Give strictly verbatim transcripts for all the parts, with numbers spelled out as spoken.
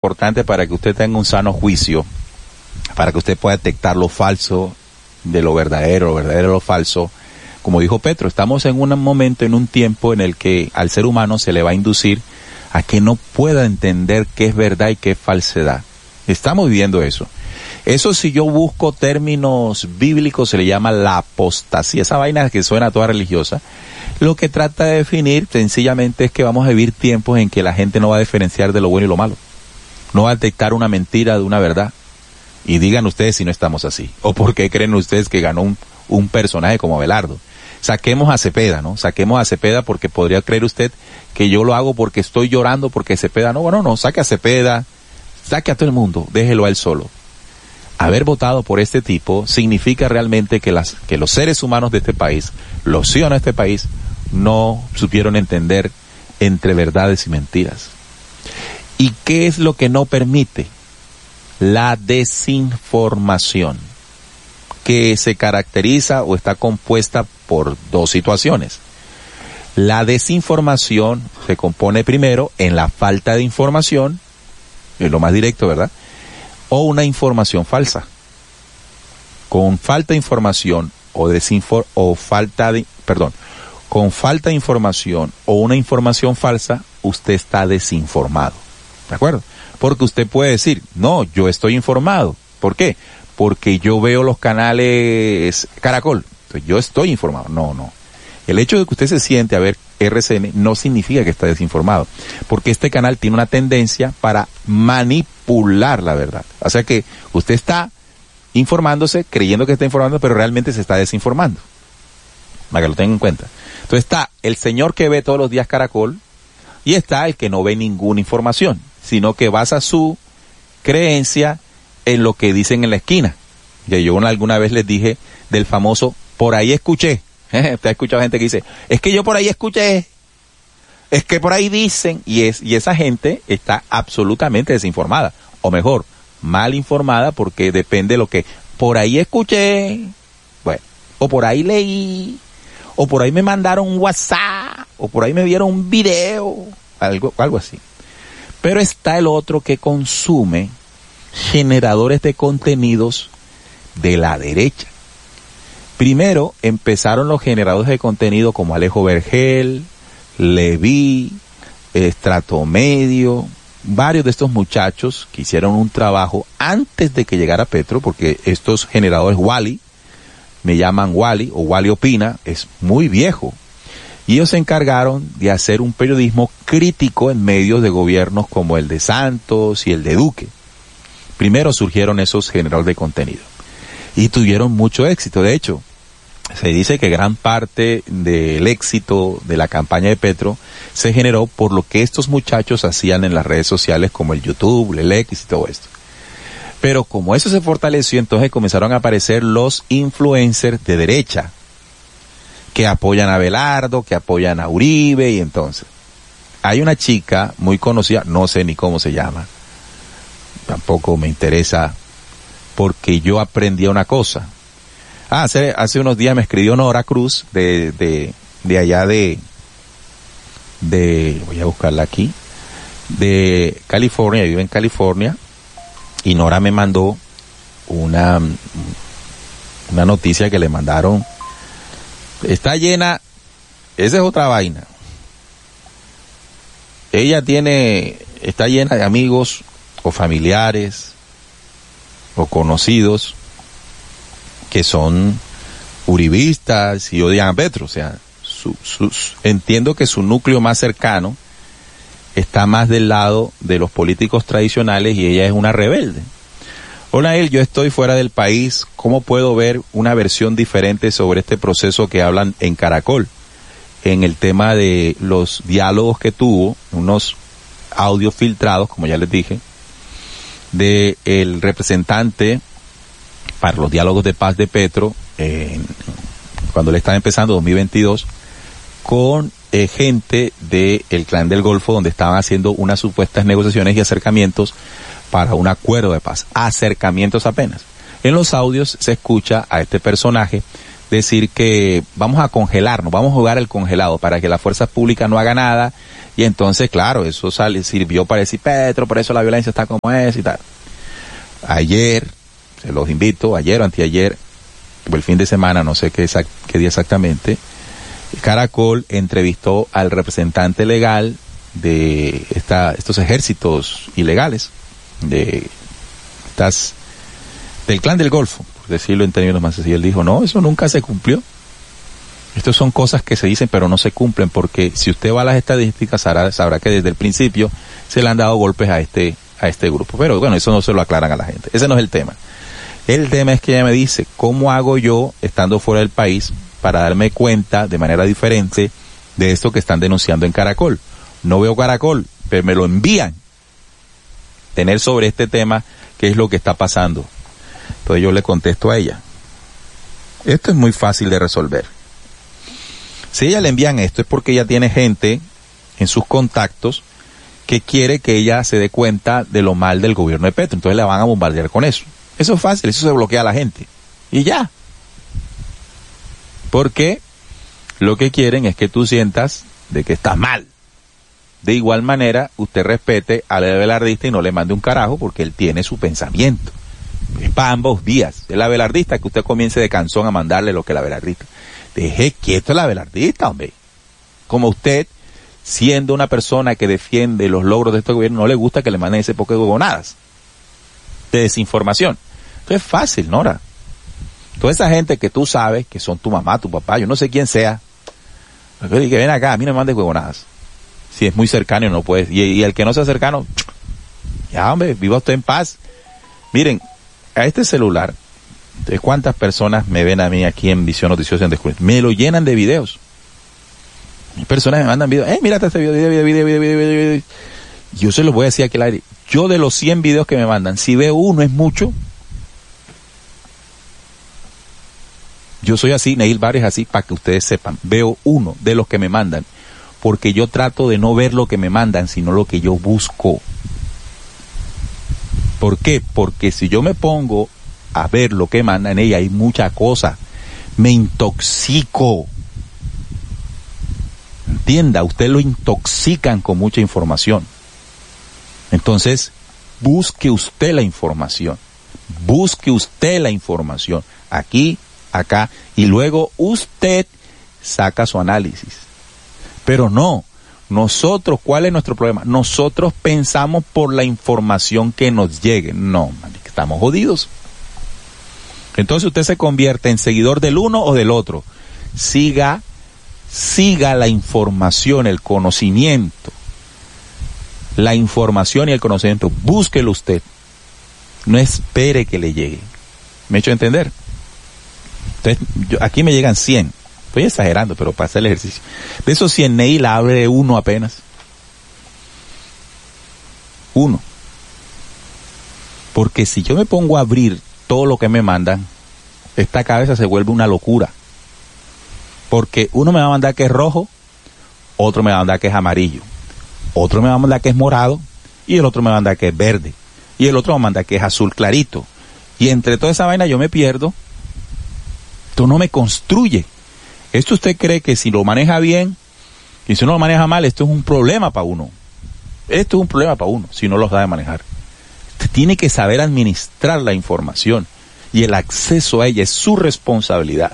importante para que usted tenga un sano juicio, para que usted pueda detectar lo falso de lo verdadero, lo verdadero de lo falso. Como dijo Petro, estamos en un momento, en un tiempo en el que al ser humano se le va a inducir a que no pueda entender qué es verdad y qué es falsedad. Estamos viviendo eso. Eso, si yo busco términos bíblicos, se le llama la apostasía. Esa vaina que suena toda religiosa. Lo que trata de definir sencillamente es que vamos a vivir tiempos en que la gente no va a diferenciar de lo bueno y lo malo. No va a detectar una mentira de una verdad. Y digan ustedes si no estamos así. O por qué creen ustedes que ganó un, un personaje como Abelardo. Saquemos a Cepeda, ¿no? Saquemos a Cepeda porque podría creer usted que yo lo hago porque estoy llorando porque Cepeda, no, bueno, no, saque a Cepeda, saque a todo el mundo, déjelo a él solo. Haber votado por este tipo significa realmente que las, que los seres humanos de este país, los ciudadanos de este país, no supieron entender entre verdades y mentiras. ¿Y qué es lo que no permite? La desinformación, que se caracteriza o está compuesta por dos situaciones. La desinformación se compone primero en la falta de información, es lo más directo, ¿verdad? O una información falsa. Con falta de información o desinfor o falta de, perdón, con falta de información o una información falsa, usted está desinformado. ¿De acuerdo? Porque usted puede decir, no, yo estoy informado. ¿Por qué? Porque yo veo los canales Caracol. Entonces yo estoy informado. No, no. El hecho de que usted se siente a ver R C N no significa que está desinformado. Porque este canal tiene una tendencia para manipular la verdad. O sea que usted está informándose, creyendo que está informando, pero realmente se está desinformando. Para que lo tengan en cuenta. Entonces está el señor que ve todos los días Caracol y está el que no ve ninguna información, sino que basa su creencia en lo que dicen en la esquina. Ya yo alguna vez les dije del famoso, por ahí escuché. Usted ha escuchado gente que dice, es que yo por ahí escuché, es que por ahí dicen, y es y esa gente está absolutamente desinformada, o mejor, mal informada, porque depende de lo que, por ahí escuché, bueno, o por ahí leí, o por ahí me mandaron un WhatsApp, o por ahí me vieron un video, algo, algo así. Pero está el otro que consume generadores de contenidos de la derecha. Primero empezaron los generadores de contenido como Alejo Vergel, Leví, Estrato Medio, varios de estos muchachos que hicieron un trabajo antes de que llegara Petro, porque estos generadores Wally, me llaman Wally o Wally Opina, es muy viejo. Y ellos se encargaron de hacer un periodismo crítico en medios de gobiernos como el de Santos y el de Duque. Primero surgieron esos generadores de contenido y tuvieron mucho éxito. De hecho, se dice que gran parte del éxito de la campaña de Petro se generó por lo que estos muchachos hacían en las redes sociales como el YouTube, el X y todo esto. Pero como eso se fortaleció, entonces comenzaron a aparecer los influencers de derecha que apoyan a Abelardo, que apoyan a Uribe, y entonces hay una chica muy conocida, no sé ni cómo se llama, tampoco me interesa, porque yo aprendí una cosa. Ah, hace, hace unos días me escribió Nora Cruz de, de, de allá de, de, voy a buscarla aquí, de California, vive en California, y Nora me mandó una, una noticia que le mandaron. Está llena, esa es otra vaina. Ella tiene, está llena de amigos o familiares o conocidos que son uribistas y odian a Petro. O sea, su, sus, entiendo que su núcleo más cercano está más del lado de los políticos tradicionales y ella es una rebelde. Hola, él, yo estoy fuera del país, ¿cómo puedo ver una versión diferente sobre este proceso que hablan en Caracol? En el tema de los diálogos que tuvo, unos audios filtrados, como ya les dije, de el representante para los diálogos de paz de Petro, eh, cuando le estaba empezando dos mil veintidós, con eh, gente del Clan del Golfo, donde estaban haciendo unas supuestas negociaciones y acercamientos para un acuerdo de paz, acercamientos apenas. En los audios se escucha a este personaje decir que vamos a congelarnos, vamos a jugar el congelado para que la fuerza pública no haga nada, y entonces, claro, eso sale, sirvió para decir, Petro, por eso la violencia está como es y tal. Ayer, se los invito, ayer o anteayer, o el fin de semana, no sé qué, exact, qué día exactamente, Caracol entrevistó al representante legal de esta, estos ejércitos ilegales, de estas, del Clan del Golfo, por decirlo en términos más sencillos. Él dijo, no, eso nunca se cumplió. Estas son cosas que se dicen pero no se cumplen, porque si usted va a las estadísticas sabrá, sabrá que desde el principio se le han dado golpes a este, a este grupo. Pero bueno, eso no se lo aclaran a la gente. Ese no es el tema. El tema es que ella me dice, ¿cómo hago yo, estando fuera del país, para darme cuenta de manera diferente de esto que están denunciando en Caracol? No veo Caracol, pero me lo envían. Tener sobre este tema qué es lo que está pasando. Entonces yo le contesto a ella. Esto es muy fácil de resolver. Si ella le envían esto es porque ella tiene gente en sus contactos que quiere que ella se dé cuenta de lo mal del gobierno de Petro. Entonces la van a bombardear con eso. Eso es fácil, eso se bloquea a la gente. Y ya. Porque lo que quieren es que tú sientas de que estás mal. De igual manera, usted respete al abelardista y no le mande un carajo porque él tiene su pensamiento. Es para ambos días. El abelardista, que usted comience de canzón a mandarle lo que el abelardista. Deje quieto el abelardista, hombre. Como usted, siendo una persona que defiende los logros de este gobierno, no le gusta que le manden ese poco de huevonadas, de desinformación. Entonces es fácil, Nora. Toda esa gente que tú sabes que son tu mamá, tu papá, yo no sé quién sea, que ven acá, a mí no me mandes huevonadas. Si es muy cercano y no puedes. Y, y el que no sea cercano, ya hombre, viva usted en paz. Miren, a este celular, ¿de cuántas personas me ven a mí aquí en Visión Noticiosa en Descubrimiento? Me lo llenan de videos. Hay personas me mandan videos, eh, mírate este video, video, video, video, video, video, video. Yo se los voy a decir aquí al aire. Yo de los cien videos que me mandan, si veo uno es mucho. Yo soy así, Neil Bares así, para que ustedes sepan. Veo uno de los que me mandan, porque yo trato de no ver lo que me mandan, sino lo que yo busco. ¿Por qué? Porque si yo me pongo a ver lo que mandan, ella hay mucha cosa. Me intoxico. Entienda, usted lo intoxican con mucha información. Entonces, busque usted la información. Busque usted la información. Aquí, acá, y luego usted saca su análisis. Pero no, nosotros, ¿cuál es nuestro problema? Nosotros pensamos por la información que nos llegue. No, man, estamos jodidos. Entonces usted se convierte en seguidor del uno o del otro. Siga, siga la información, el conocimiento. La información y el conocimiento, búsquelo usted. No espere que le llegue. ¿Me he hecho entender? Entonces, yo, aquí me llegan cien. Estoy exagerando, pero para hacer el ejercicio. De esos cien, Neil abre uno apenas. Uno. Porque si yo me pongo a abrir todo lo que me mandan, esta cabeza se vuelve una locura. Porque uno me va a mandar que es rojo, otro me va a mandar que es amarillo, otro me va a mandar que es morado, y el otro me va a mandar que es verde, y el otro me va a mandar que es azul clarito. Y entre toda esa vaina yo me pierdo. Esto no me construye. Esto usted cree que si lo maneja bien, y si no lo maneja mal, esto es un problema para uno. Esto es un problema para uno, si no lo sabe manejar. Usted tiene que saber administrar la información, y el acceso a ella es su responsabilidad.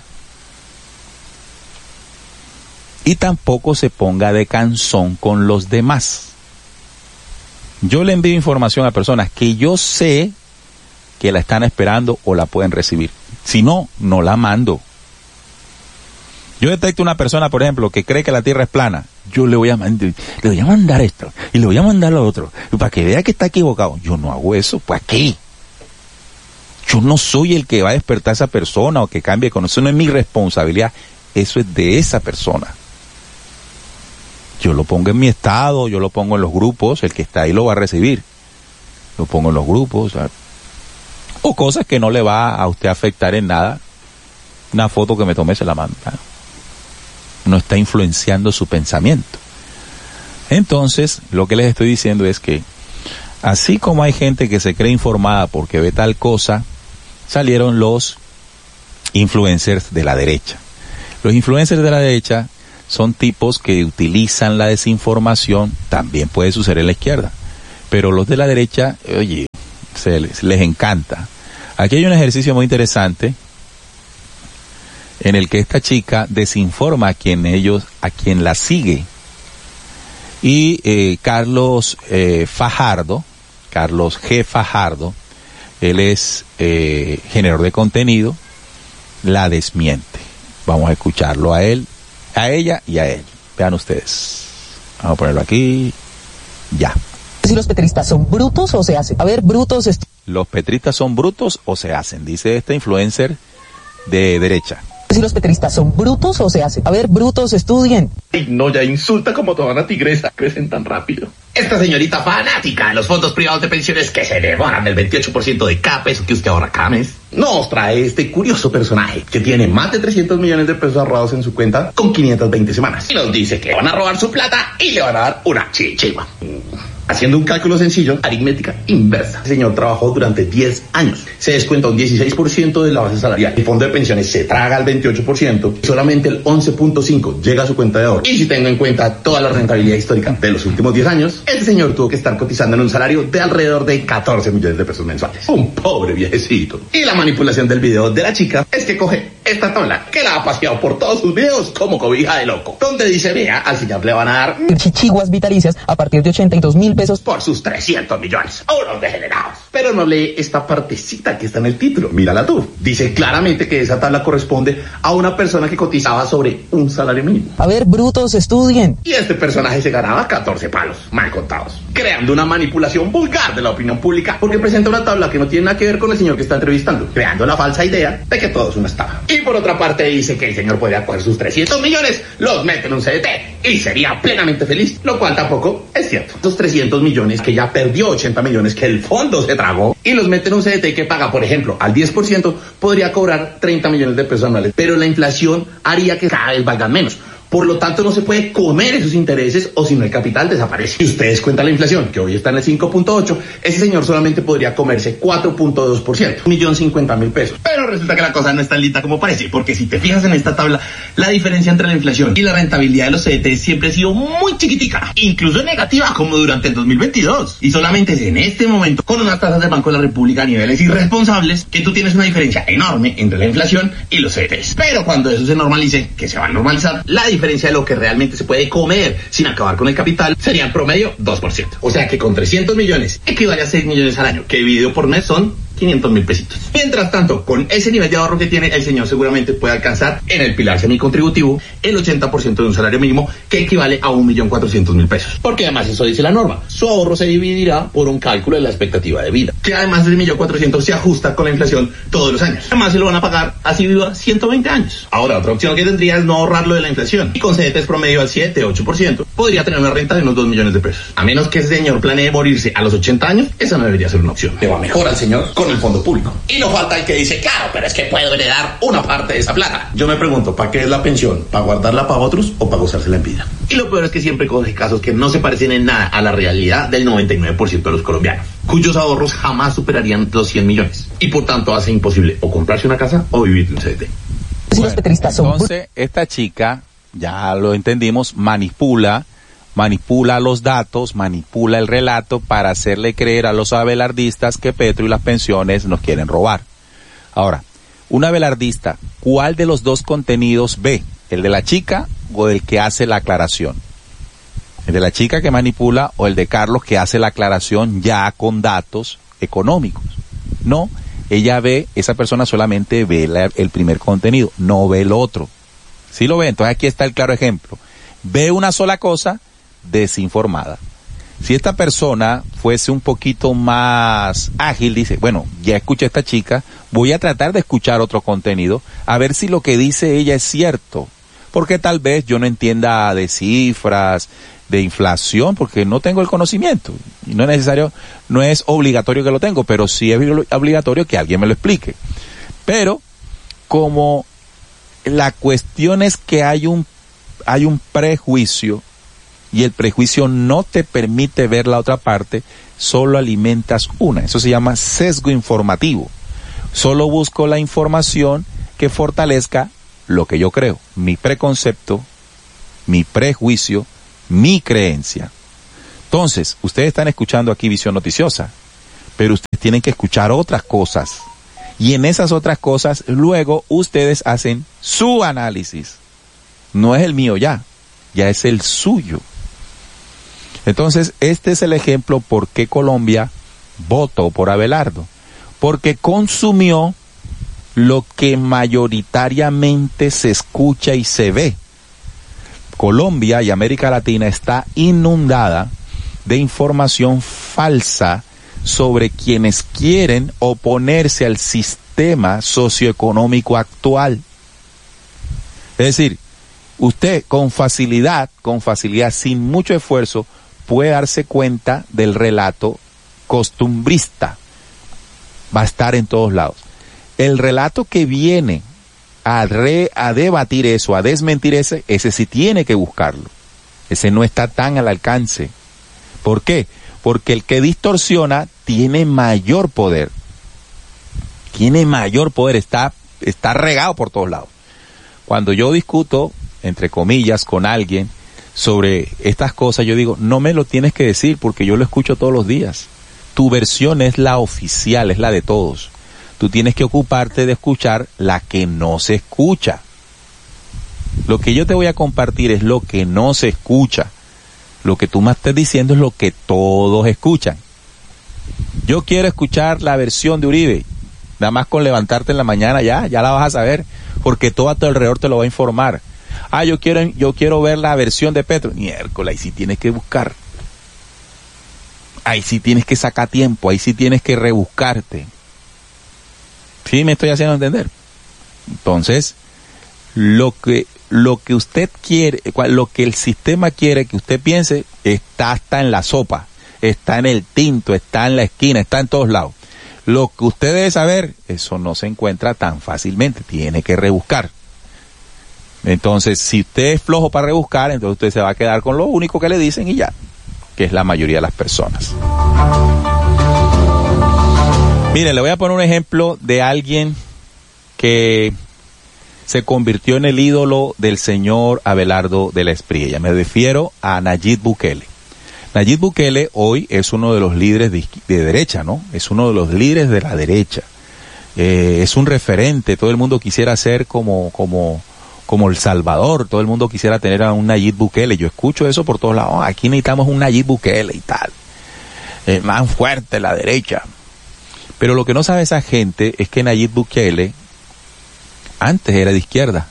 Y tampoco se ponga de canzón con los demás. Yo le envío información a personas que yo sé que la están esperando o la pueden recibir. Si no, no la mando. Yo detecto una persona, por ejemplo, que cree que la Tierra es plana. Yo le voy a mandar, le voy a mandar esto y le voy a mandar lo otro, para que vea que está equivocado. Yo no hago eso, pues aquí. Yo no soy el que va a despertar a esa persona o que cambie con eso. No es mi responsabilidad. Eso es de esa persona. Yo lo pongo en mi estado, yo lo pongo en los grupos, el que está ahí lo va a recibir. Lo pongo en los grupos, ¿sabes? O cosas que no le va a usted afectar en nada. Una foto que me tomé se la manda. No está influenciando su pensamiento. Entonces, lo que les estoy diciendo es que, así como hay gente que se cree informada porque ve tal cosa, salieron los influencers de la derecha. Los influencers de la derecha son tipos que utilizan la desinformación, también puede suceder en la izquierda, pero los de la derecha, oye, se les, les encanta. Aquí hay un ejercicio muy interesante en el que esta chica desinforma a quien ellos, a quien la sigue. Y eh, Carlos eh, Fajardo, Carlos G. Fajardo, él es eh, generador de contenido, la desmiente. Vamos a escucharlo a él, a ella y a él. Vean ustedes. Vamos a ponerlo aquí. Ya. Si los petristas son brutos o se hacen. A ver, brutos. Est- los petristas son brutos o se hacen, dice esta influencer de derecha. Si los petristas son brutos o se hacen. A ver, brutos, estudien. Ay, no, ya insulta como toda una tigresa. Crecen tan rápido. Esta señorita fanática de los fondos privados de pensiones que se devoran el veintiocho por ciento de cada peso que usted ahorra cada mes, nos trae este curioso personaje que tiene más de trescientos millones de pesos ahorrados en su cuenta con quinientas veinte semanas. Y nos dice que van a robar su plata y le van a dar una chichigua. Haciendo un cálculo sencillo, aritmética inversa. El señor trabajó durante diez años. Se descuenta un dieciséis por ciento de la base salarial. El fondo de pensiones se traga el veintiocho por ciento. Solamente el once punto cinco por ciento llega a su cuenta de ahorro. Y si tengo en cuenta toda la rentabilidad histórica de los últimos diez años, este señor tuvo que estar cotizando en un salario de alrededor de catorce millones de pesos mensuales. Un pobre viejecito. Y la manipulación del video de la chica es que coge esta tabla que la ha paseado por todos sus videos como cobija de loco. Donde dice, vea, al señor le van a dar chichiguas vitalicias a partir de ochenta y dos mil pesos por sus trescientos millones. Unos degenerados. Pero no lee esta partecita que está en el título. Mírala tú. Dice claramente que esa tabla corresponde a una persona que cotizaba sobre un salario mínimo. A ver, brutos, estudien. Y este personaje se ganaba catorce palos, mal contados, creando una manipulación vulgar de la opinión pública porque presenta una tabla que no tiene nada que ver con el señor que está entrevistando, creando la falsa idea de que todo es una estafa. Y por otra parte dice que el señor podría coger sus trescientos millones, los mete en un C D T y sería plenamente feliz, lo cual tampoco es cierto. Esos trescientos millones que ya perdió ochenta millones que el fondo se tragó y los mete en un C D T que paga, por ejemplo, al diez por ciento, podría cobrar treinta millones de pesos anuales, pero la inflación haría que cada vez valgan menos. Por lo tanto, no se puede comer esos intereses o si no el capital desaparece. Si ustedes cuentan la inflación, que hoy está en el cinco punto ocho, ese señor solamente podría comerse cuatro punto dos por ciento, un millón cincuenta mil pesos. Pero resulta que la cosa no es tan linda como parece, porque si te fijas en esta tabla, la diferencia entre la inflación y la rentabilidad de los C D T siempre ha sido muy chiquitica, incluso negativa, como durante el dos mil veintidós. Y solamente es en este momento, con unas tasas del Banco de la República a niveles irresponsables, que tú tienes una diferencia enorme entre la inflación y los C D Ts. Pero cuando eso se normalice, que se va a normalizar, la diferencia de lo que realmente se puede comer sin acabar con el capital sería en promedio dos por ciento. O sea que con trescientos millones equivale a seis millones al año, que dividido por mes son quinientos mil pesitos. Mientras tanto, con ese nivel de ahorro que tiene, el señor seguramente puede alcanzar en el pilar semicontributivo el ochenta por ciento de un salario mínimo, que equivale a un millón cuatrocientos mil pesos. Porque además eso dice la norma. Su ahorro se dividirá por un cálculo de la expectativa de vida, que además del millón cuatrocientos se ajusta con la inflación todos los años. Además se lo van a pagar así viva ciento veinte años. Ahora, otra opción que tendría es no ahorrarlo de la inflación. Y con C D Ts promedio al siete, ocho por ciento, podría tener una renta de unos dos millones de pesos. A menos que ese señor planee morirse a los ochenta años, esa no debería ser una opción. Le va mejor al señor con el fondo público. Y no falta el que dice, claro, pero es que puedo heredar una parte de esa plata. Yo me pregunto, ¿para qué es la pensión? ¿Para guardarla para otros o para gozársela en vida? Y lo peor es que siempre coge casos que no se parecen en nada a la realidad del noventa y nueve por ciento de los colombianos, cuyos ahorros jamás superarían los cien millones. Y por tanto hace imposible o comprarse una casa o vivir de un C D T. Si los petristas son entonces, esta chica, ya lo entendimos, manipula, manipula los datos, manipula el relato para hacerle creer a los abelardistas que Petro y las pensiones nos quieren robar. Ahora, un abelardista, ¿cuál de los dos contenidos ve? ¿El de la chica o el que hace la aclaración? ¿El de la chica que manipula o el de Carlos que hace la aclaración ya con datos económicos? No, ella ve, esa persona solamente ve la, el primer contenido, no ve el otro. ¿Sí lo ve? Entonces aquí está el claro ejemplo. Ve una sola cosa, desinformada. Si esta persona fuese un poquito más ágil, dice, bueno, ya escuché a esta chica, voy a tratar de escuchar otro contenido, a ver si lo que dice ella es cierto. Porque tal vez yo no entienda de cifras, de inflación, porque no tengo el conocimiento. Y no es necesario, no es obligatorio que lo tengo, pero sí es obligatorio que alguien me lo explique. Pero, como la cuestión es que hay un, hay un prejuicio, y el prejuicio no te permite ver la otra parte, solo alimentas una. Eso se llama sesgo informativo. Solo busco la información que fortalezca lo que yo creo, mi preconcepto, mi prejuicio, mi creencia. Entonces, ustedes están escuchando aquí Visión Noticiosa, pero ustedes tienen que escuchar otras cosas. Y en esas otras cosas, luego ustedes hacen su análisis. No es el mío ya, ya es el suyo. Entonces, este es el ejemplo por qué Colombia votó por Abelardo. Porque consumió lo que mayoritariamente se escucha y se ve. Colombia y América Latina está inundada de información falsa sobre quienes quieren oponerse al sistema socioeconómico actual. Es decir, usted con facilidad, con facilidad, sin mucho esfuerzo, puede darse cuenta del relato costumbrista. Va a estar en todos lados. El relato que viene a, re, a debatir eso, a desmentir ese, ese sí tiene que buscarlo. Ese no está tan al alcance. ¿Por qué? Porque el que distorsiona tiene mayor poder. Tiene mayor poder, está, está regado por todos lados. Cuando yo discuto, entre comillas, con alguien sobre estas cosas, yo digo, no me lo tienes que decir porque yo lo escucho todos los días. Tu versión es la oficial, es la de todos. Tú tienes que ocuparte de escuchar la que no se escucha. Lo que yo te voy a compartir es lo que no se escucha. Lo que tú me estás diciendo es lo que todos escuchan. Yo quiero escuchar la versión de Uribe. Nada más con levantarte en la mañana ya, ya la vas a saber, porque todo a tu alrededor te lo va a informar. Ah, yo quiero, yo quiero ver la versión de Petro. Miércoles, ahí sí tienes que buscar. Ahí sí tienes que sacar tiempo, ahí sí tienes que rebuscarte. ¿Sí me estoy haciendo entender? Entonces, lo que, lo que usted quiere, lo que el sistema quiere que usted piense, está hasta en la sopa, está en el tinto, está en la esquina, está en todos lados. Lo que usted debe saber, eso no se encuentra tan fácilmente, tiene que rebuscar. Entonces, si usted es flojo para rebuscar, entonces usted se va a quedar con lo único que le dicen y ya, que es la mayoría de las personas. Mire, le voy a poner un ejemplo de alguien que se convirtió en el ídolo del señor Abelardo de la Espriella. Me refiero a Nayib Bukele. Nayib Bukele hoy es uno de los líderes de, de derecha, ¿no? Es uno de los líderes de la derecha. Eh, es un referente, todo el mundo quisiera ser como, como, como El Salvador, todo el mundo quisiera tener a un Nayib Bukele. Yo escucho eso por todos lados. Oh, aquí necesitamos un Nayib Bukele y tal. Eh, más fuerte la derecha. Pero lo que no sabe esa gente es que Nayib Bukele antes era de izquierda.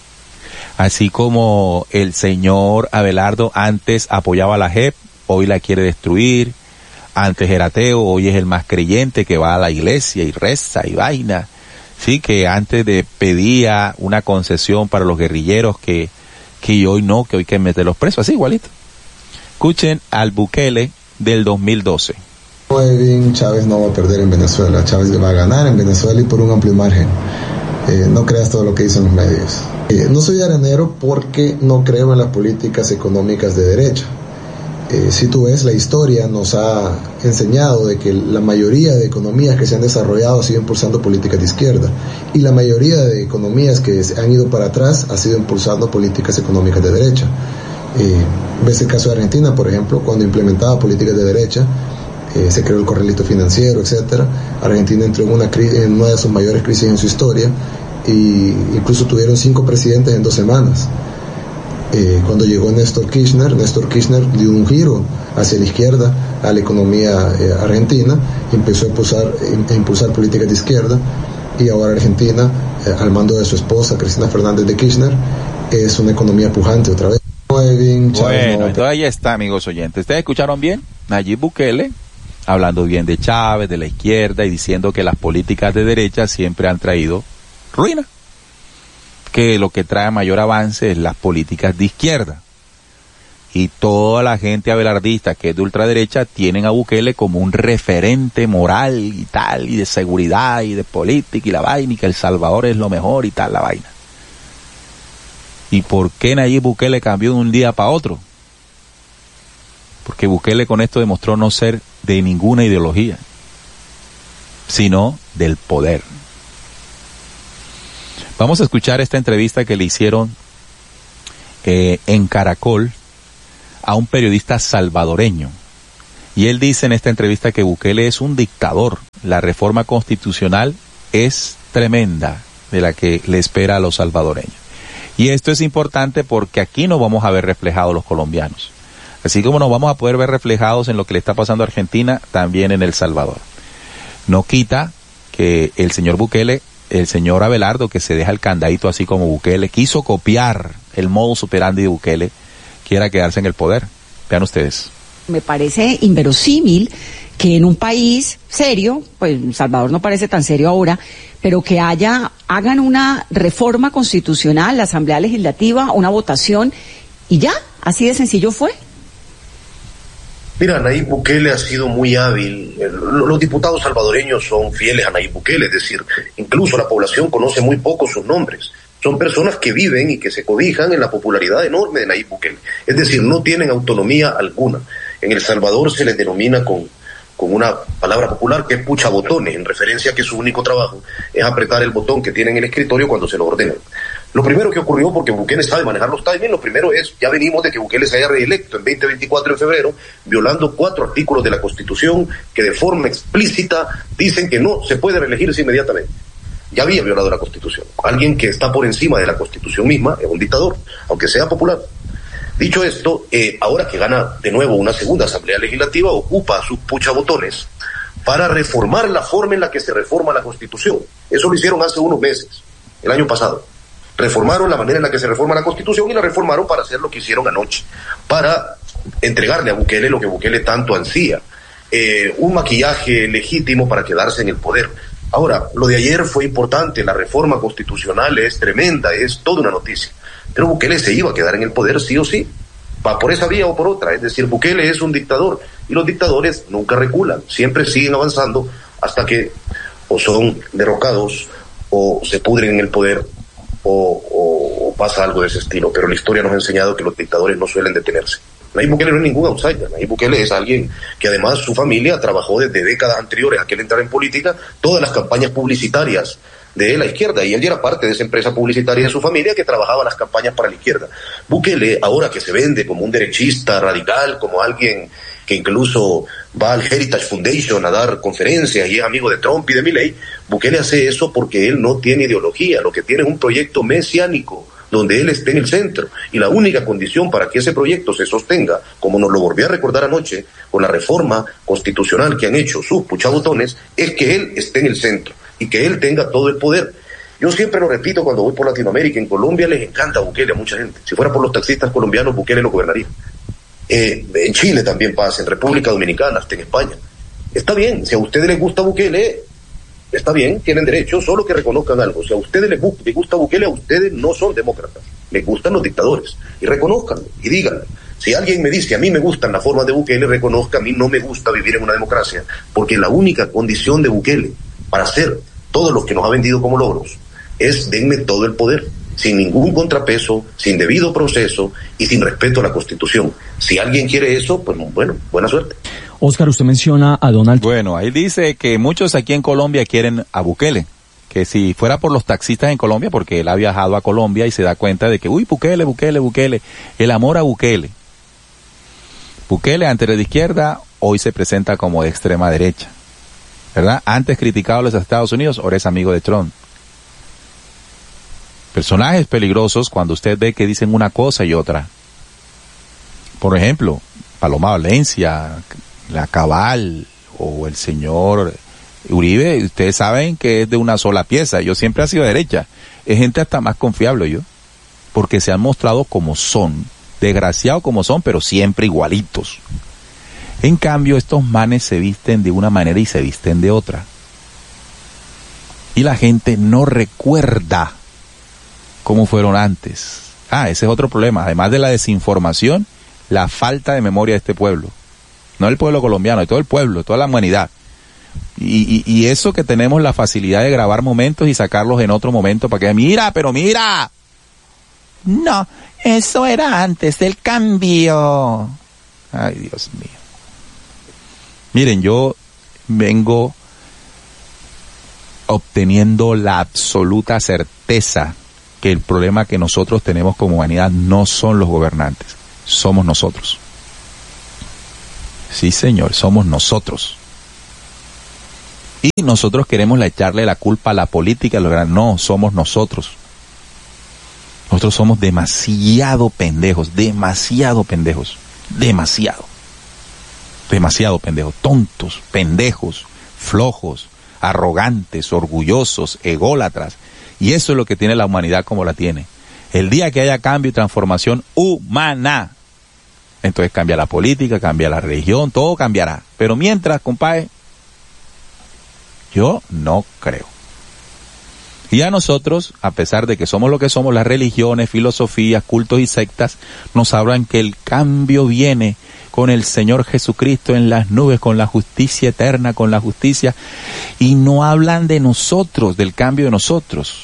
Así como el señor Abelardo antes apoyaba a la J E P, hoy la quiere destruir. Antes era ateo, hoy es el más creyente que va a la iglesia y reza y vaina. Sí, que antes de pedía una concesión para los guerrilleros que, que hoy no, que hoy hay que meterlos presos, así igualito. Escuchen al Bukele del dos mil doce. Bien, Chávez no va a perder en Venezuela, Chávez va a ganar en Venezuela y por un amplio margen. Eh, no creas todo lo que dicen los medios. Eh, no soy arenero porque no creo en las políticas económicas de derecha. Eh, si tú ves, la historia nos ha enseñado de que la mayoría de economías que se han desarrollado han sido impulsando políticas de izquierda y la mayoría de economías que han ido para atrás ha sido impulsando políticas económicas de derecha. Eh, ves el caso de Argentina, por ejemplo, cuando implementaba políticas de derecha, Eh, se creó el corralito financiero, etcétera. Argentina entró en una, en una de sus mayores crisis en su historia y incluso tuvieron cinco presidentes en dos semanas. Eh, cuando llegó Néstor Kirchner, Néstor Kirchner dio un giro hacia la izquierda a la economía eh, argentina, empezó a impulsar, a impulsar políticas de izquierda y ahora Argentina, eh, al mando de su esposa Cristina Fernández de Kirchner, es una economía pujante otra vez. Bien, Chávez, bueno, entonces ahí está, amigos oyentes. ¿Ustedes escucharon bien? Nayib Bukele hablando bien de Chávez, de la izquierda y diciendo que las políticas de derecha siempre han traído ruina, que lo que trae mayor avance es las políticas de izquierda. Y toda la gente abelardista que es de ultraderecha tienen a Bukele como un referente moral y tal, y de seguridad y de política y la vaina, y que El Salvador es lo mejor y tal, la vaina. ¿Y por qué Nayib Bukele cambió de un día para otro? Porque Bukele con esto demostró no ser de ninguna ideología, sino del poder. Vamos a escuchar esta entrevista que le hicieron eh, en Caracol a un periodista salvadoreño. Y él dice en esta entrevista que Bukele es un dictador. La reforma constitucional es tremenda de la que le espera a los salvadoreños. Y esto es importante porque aquí nos vamos a ver reflejados los colombianos. Así como nos vamos a poder ver reflejados en lo que le está pasando a Argentina, también en El Salvador. No quita que el señor Bukele, el señor Abelardo, que se deja el candadito así como Bukele, quiso copiar el modus operandi de Bukele, quiera quedarse en el poder. Vean ustedes. Me parece inverosímil que en un país serio, pues El Salvador no parece tan serio ahora, pero que haya, hagan una reforma constitucional, la Asamblea Legislativa, una votación, y ya, así de sencillo fue. Mira, Nayib Bukele ha sido muy hábil. Los diputados salvadoreños son fieles a Nayib Bukele, es decir, incluso la población conoce muy poco sus nombres. Son personas que viven y que se cobijan en la popularidad enorme de Nayib Bukele. Es decir, no tienen autonomía alguna. En El Salvador se les denomina con, con una palabra popular que es pucha botones, en referencia a que su único trabajo es apretar el botón que tienen en el escritorio cuando se lo ordenan. Lo primero que ocurrió, porque Bukele sabe manejar los timings, lo primero es, ya venimos de que Bukele se haya reelecto en veinte veinticuatro de febrero, violando cuatro artículos de la Constitución que de forma explícita dicen que no se puede reelegirse inmediatamente. Ya había violado la Constitución. Alguien que está por encima de la Constitución misma es un dictador, aunque sea popular. Dicho esto, eh, ahora que gana de nuevo una segunda Asamblea Legislativa, ocupa sus puchabotones para reformar la forma en la que se reforma la Constitución. Eso lo hicieron hace unos meses, el año pasado. Reformaron la manera en la que se reforma la Constitución y la reformaron para hacer lo que hicieron anoche, para entregarle a Bukele lo que Bukele tanto ansía, eh, un maquillaje legítimo para quedarse en el poder. Ahora, lo de ayer fue importante, la reforma constitucional es tremenda, es toda una noticia, pero Bukele se iba a quedar en el poder sí o sí, va por esa vía o por otra, es decir, Bukele es un dictador y los dictadores nunca reculan, siempre siguen avanzando hasta que o son derrocados o se pudren en el poder O, o, o pasa algo de ese estilo, pero la historia nos ha enseñado que los dictadores no suelen detenerse. Nayib Bukele no es ningún outsider, Nayib Bukele es alguien que además su familia trabajó desde décadas anteriores a que él entrara en política, todas las campañas publicitarias de la izquierda, y él ya era parte de esa empresa publicitaria de su familia que trabajaba las campañas para la izquierda. Bukele, ahora que se vende como un derechista radical, como alguien que incluso va al Heritage Foundation a dar conferencias y es amigo de Trump y de Milei, Bukele hace eso porque él no tiene ideología, lo que tiene es un proyecto mesiánico, donde él esté en el centro, y la única condición para que ese proyecto se sostenga, como nos lo volvió a recordar anoche, con la reforma constitucional que han hecho sus puchabotones, es que él esté en el centro, y que él tenga todo el poder. Yo siempre lo repito cuando voy por Latinoamérica, en Colombia les encanta Bukele a mucha gente, si fuera por los taxistas colombianos, Bukele lo gobernaría. Eh, en Chile también pasa, en República Dominicana, hasta en España. Está bien, si a ustedes les gusta Bukele, está bien, tienen derecho, solo que reconozcan algo. Si a ustedes les gusta Bukele, a ustedes no son demócratas, les gustan los dictadores, y reconózcanlo, y díganlo. Si alguien me dice, a mí me gustan las formas de Bukele, reconozca, a mí no me gusta vivir en una democracia, porque la única condición de Bukele para hacer todo lo que nos ha vendido como logros es denme todo el poder, sin ningún contrapeso, sin debido proceso y sin respeto a la Constitución. Si alguien quiere eso, pues bueno, buena suerte. Oscar, usted menciona a Donald. Bueno, ahí dice que muchos aquí en Colombia quieren a Bukele, que si fuera por los taxistas en Colombia, porque él ha viajado a Colombia y se da cuenta de que, uy, Bukele, Bukele, Bukele, el amor a Bukele. Bukele, antes era de izquierda, hoy se presenta como de extrema derecha, ¿verdad? Antes criticado a los Estados Unidos, ahora es amigo de Trump. Personajes peligrosos cuando usted ve que dicen una cosa y otra. Por ejemplo, Paloma Valencia, la Cabal o el señor Uribe, ustedes saben que es de una sola pieza. Yo siempre he sido derecha. Es gente hasta más confiable yo, porque se han mostrado como son, desgraciados como son, pero siempre igualitos. En cambio, estos manes se visten de una manera y se visten de otra. Y la gente no recuerda cómo fueron antes. Ah, ese es otro problema. Además de la desinformación, la falta de memoria de este pueblo. No el pueblo colombiano, de todo el pueblo, toda la humanidad. Y, y, y eso que tenemos la facilidad de grabar momentos y sacarlos en otro momento para que, mira, pero mira. No, eso era antes del cambio. Ay, Dios mío. Miren, yo vengo obteniendo la absoluta certeza certeza que el problema que nosotros tenemos como humanidad no son los gobernantes, somos nosotros. Sí, señor, somos nosotros. Y nosotros queremos echarle la culpa a la política, a los grandes. No, somos nosotros. Nosotros somos demasiado pendejos, demasiado pendejos, demasiado. Demasiado pendejos, tontos, pendejos, flojos, arrogantes, orgullosos, ególatras. Y eso es lo que tiene la humanidad como la tiene. El día que haya cambio y transformación humana, entonces cambia la política, cambia la religión, todo cambiará. Pero mientras, compadre, yo no creo. Y a nosotros, a pesar de que somos lo que somos, las religiones, filosofías, cultos y sectas, nos hablan que el cambio viene con el Señor Jesucristo en las nubes, con la justicia eterna, con la justicia, y no hablan de nosotros, del cambio de nosotros.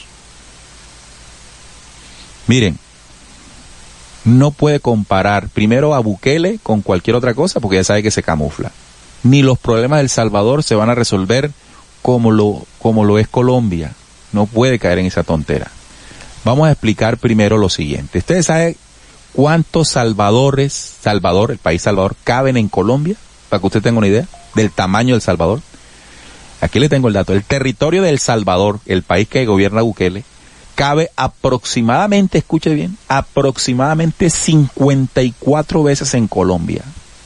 Miren, no puede comparar primero a Bukele con cualquier otra cosa, porque ya sabe que se camufla. Ni los problemas del Salvador se van a resolver como lo, como lo es Colombia. No puede caer en esa tontera. Vamos a explicar primero lo siguiente. ¿Ustedes saben cuántos salvadores, Salvador, el país Salvador, caben en Colombia? Para que usted tenga una idea del tamaño del Salvador. Aquí le tengo el dato. El territorio del Salvador, el país que gobierna Bukele, cabe aproximadamente, escuche bien, aproximadamente cincuenta y cuatro veces en Colombia.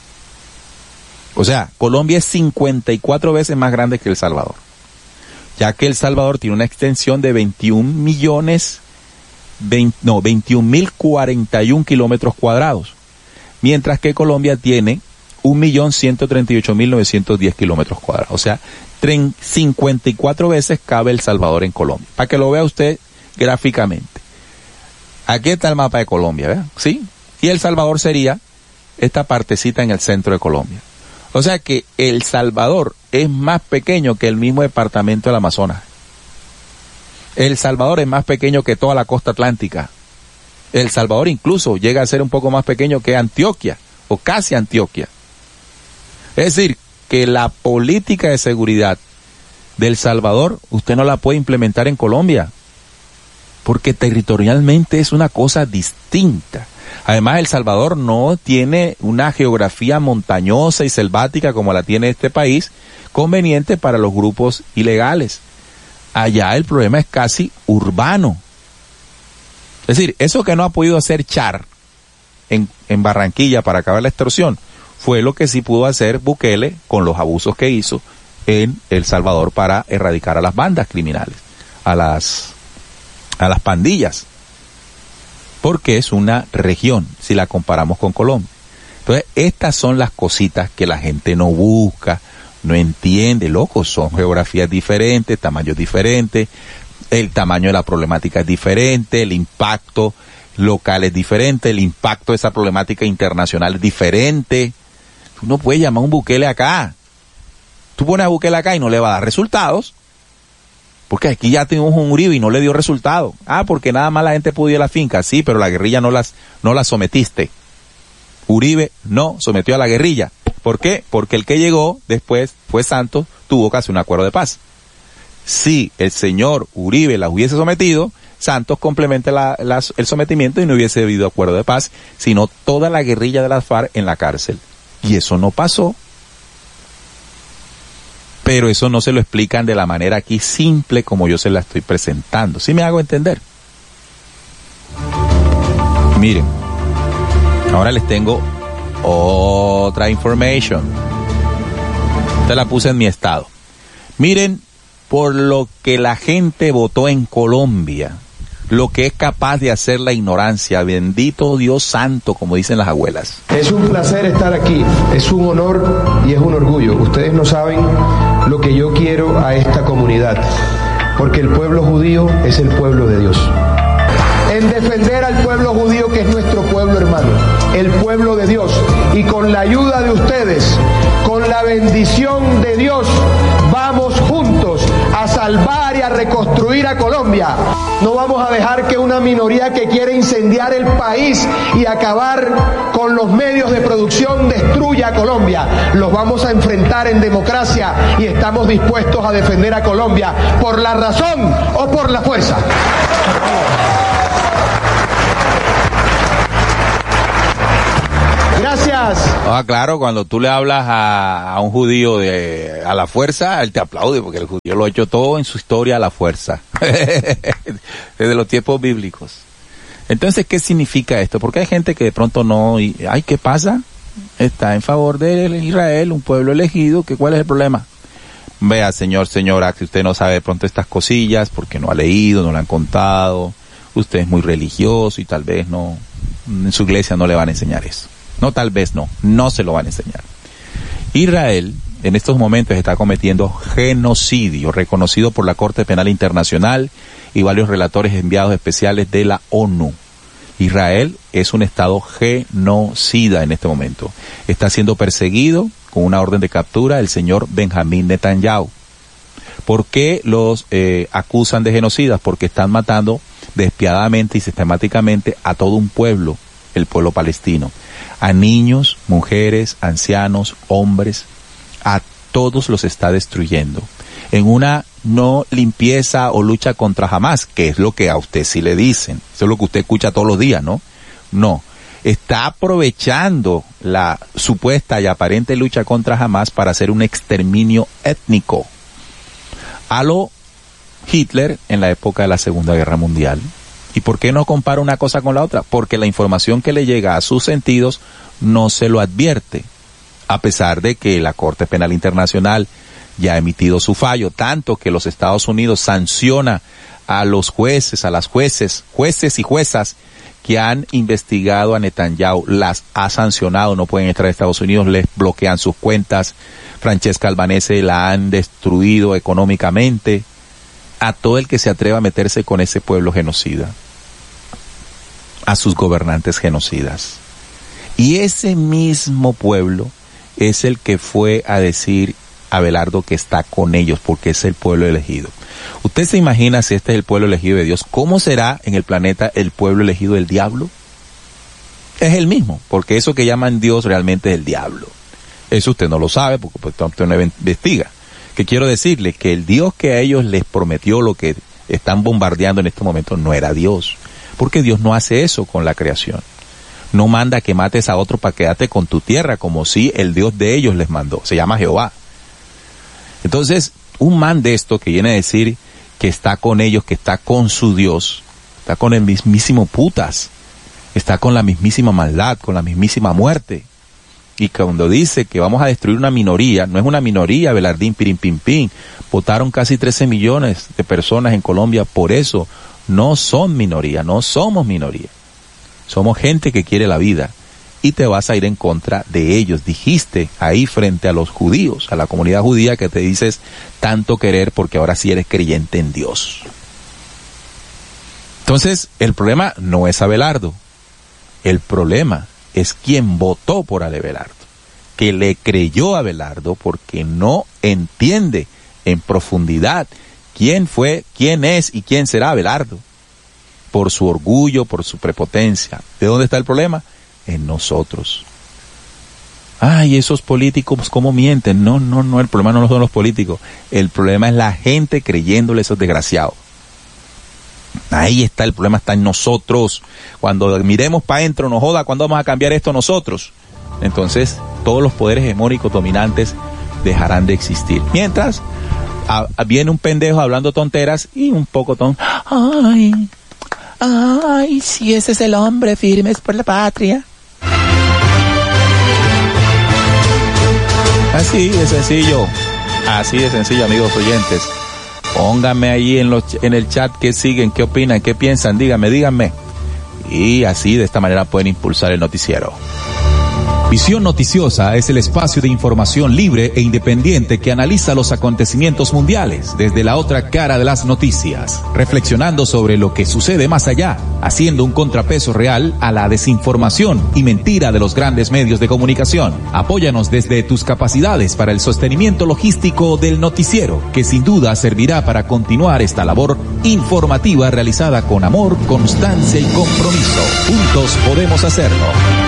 O sea, Colombia es cincuenta y cuatro veces más grande que El Salvador, ya que El Salvador tiene una extensión de veintiún millones, veinte, no, veintiún mil cuarenta y uno kilómetros cuadrados, mientras que Colombia tiene un millón ciento treinta y ocho mil novecientos diez kilómetros cuadrados. O sea, cincuenta y cuatro veces cabe El Salvador en Colombia. Para que lo vea usted gráficamente. Aquí está el mapa de Colombia, ¿verdad? ¿Sí? Y El Salvador sería esta partecita en el centro de Colombia. O sea que El Salvador es más pequeño que el mismo departamento del Amazonas. El Salvador es más pequeño que toda la costa atlántica. El Salvador incluso llega a ser un poco más pequeño que Antioquia, o casi Antioquia. Es decir, que la política de seguridad del Salvador, usted no la puede implementar en Colombia, porque territorialmente es una cosa distinta. Además, El Salvador no tiene una geografía montañosa y selvática como la tiene este país, conveniente para los grupos ilegales. Allá el problema es casi urbano. Es decir, eso que no ha podido hacer Char en, en Barranquilla para acabar la extorsión, fue lo que sí pudo hacer Bukele con los abusos que hizo en El Salvador para erradicar a las bandas criminales, a las, a las pandillas, porque es una región, si la comparamos con Colombia. Entonces, estas son las cositas que la gente no busca, no entiende, loco, son geografías diferentes, tamaños diferentes, el tamaño de la problemática es diferente, el impacto local es diferente, el impacto de esa problemática internacional es diferente. Tú no puedes llamar a un Bukele acá. Tú pones a Bukele acá y no le va a dar resultados, porque aquí ya tenemos un Uribe y no le dio resultado. Ah, porque nada más la gente pudo ir a la finca, sí, pero la guerrilla no las, no la sometiste. Uribe no sometió a la guerrilla. ¿Por qué? Porque el que llegó después fue Santos, tuvo casi un acuerdo de paz. Si el señor Uribe la hubiese sometido, Santos complementa la, la, el sometimiento y no hubiese habido acuerdo de paz, sino toda la guerrilla de las FARC en la cárcel. Y eso no pasó. Pero eso no se lo explican de la manera aquí simple como yo se la estoy presentando. ¿Sí me hago entender? Miren, ahora les tengo otra information. Te la puse en mi estado. Miren, por lo que la gente votó en Colombia, lo que es capaz de hacer la ignorancia. Bendito Dios santo, como dicen las abuelas. Es un placer estar aquí, es un honor y es un orgullo. Ustedes no saben lo que yo quiero a esta comunidad, porque el pueblo judío es el pueblo de Dios. En defender al pueblo judío, que es nuestro pueblo hermano, el pueblo de Dios, y con la ayuda de ustedes, con la bendición de Dios, vamos juntos a salvar y a reconstruir destruir a Colombia. No vamos a dejar que una minoría que quiere incendiar el país y acabar con los medios de producción destruya a Colombia. Los vamos a enfrentar en democracia y estamos dispuestos a defender a Colombia por la razón o por la fuerza. Gracias. Ah, claro, cuando tú le hablas a, a un judío de a la fuerza, él te aplaude porque el judío lo ha hecho todo en su historia a la fuerza. Desde los tiempos bíblicos. Entonces, ¿qué significa esto? Porque hay gente que de pronto no, y, ay, ¿qué pasa? Está en favor de Israel, un pueblo elegido, que ¿cuál es el problema? Vea, señor, señora, que usted no sabe de pronto estas cosillas porque no ha leído, no le han contado, usted es muy religioso y tal vez no, en su iglesia no le van a enseñar eso. No, tal vez no, no se lo van a enseñar. Israel en estos momentos está cometiendo genocidio reconocido por la Corte Penal Internacional y varios relatores enviados especiales de la ONU. Israel es un estado genocida en este momento. Está siendo perseguido con una orden de captura el señor Benjamín Netanyahu. ¿Por qué los eh, acusan de genocidas? Porque están matando despiadadamente y sistemáticamente a todo un pueblo, el pueblo palestino. A niños, mujeres, ancianos, hombres, a todos los está destruyendo. En una no limpieza o lucha contra Hamás, que es lo que a usted sí le dicen. Eso es lo que usted escucha todos los días, ¿no? No. Está aprovechando la supuesta y aparente lucha contra Hamás para hacer un exterminio étnico. A lo Hitler en la época de la Segunda Guerra Mundial. ¿Y por qué no compara una cosa con la otra? Porque la información que le llega a sus sentidos no se lo advierte, a pesar de que la Corte Penal Internacional ya ha emitido su fallo, tanto que los Estados Unidos sanciona a los jueces, a las jueces, jueces y juezas que han investigado a Netanyahu, las ha sancionado, no pueden entrar a Estados Unidos, les bloquean sus cuentas. Francesca Albanese la han destruido económicamente. A todo el que se atreva a meterse con ese pueblo genocida, a sus gobernantes genocidas. Y ese mismo pueblo es el que fue a decir a Abelardo que está con ellos, porque es el pueblo elegido. ¿Usted se imagina si este es el pueblo elegido de Dios? ¿Cómo será en el planeta el pueblo elegido del diablo? Es el mismo, porque eso que llaman Dios realmente es el diablo. Eso usted no lo sabe, porque pues, usted no investiga. Que quiero decirle que el Dios que a ellos les prometió lo que están bombardeando en este momento no era Dios, porque Dios no hace eso con la creación. No manda que mates a otro para quedarte con tu tierra, como si el Dios de ellos les mandó. Se llama Jehová. Entonces, un man de esto que viene a decir que está con ellos, que está con su Dios, está con el mismísimo putas, está con la mismísima maldad, con la mismísima muerte. Y cuando dice que vamos a destruir una minoría, no es una minoría, Belardín, pirim, pim, pim. Votaron casi trece millones de personas en Colombia, por eso no son minoría, no somos minoría. Somos gente que quiere la vida. Y te vas a ir en contra de ellos. Dijiste ahí frente a los judíos, a la comunidad judía, que te dices tanto querer porque ahora sí eres creyente en Dios. Entonces, el problema no es Abelardo. El problema es quien votó por Abelardo, que le creyó a Abelardo porque no entiende en profundidad quién fue, quién es y quién será Abelardo. Por su orgullo, por su prepotencia. ¿De dónde está el problema? En nosotros. Ay, esos políticos, ¿cómo mienten? No, no, no, el problema no son los políticos. El problema es la gente creyéndole a esos desgraciados. Ahí está el problema, está en nosotros. Cuando miremos para adentro, no joda, ¿cuándo vamos a cambiar esto nosotros? Entonces, todos los poderes hegemónicos dominantes dejarán de existir. Mientras, a, a, viene un pendejo hablando tonteras y un poco ton. Ay, ay, si ese es el hombre, firmes por la patria. Así de sencillo, así de sencillo, amigos oyentes. Pónganme ahí en los en el chat qué siguen, qué opinan, qué piensan, díganme, díganme. Y así de esta manera pueden impulsar el noticiero. Visión Noticiosa es el espacio de información libre e independiente que analiza los acontecimientos mundiales desde la otra cara de las noticias, reflexionando sobre lo que sucede más allá, haciendo un contrapeso real a la desinformación y mentira de los grandes medios de comunicación. Apóyanos desde tus capacidades para el sostenimiento logístico del noticiero, que sin duda servirá para continuar esta labor informativa realizada con amor, constancia y compromiso. Juntos podemos hacerlo.